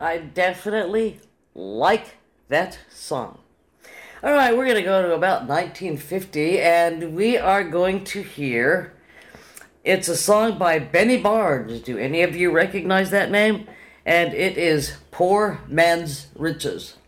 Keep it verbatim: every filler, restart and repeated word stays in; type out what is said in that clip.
I definitely like that song. All right, we're going to go to about nineteen fifty, and we are going to hear... It's a song by Benny Barnes. Do any of you recognize that name? And it is Poor Man's Riches.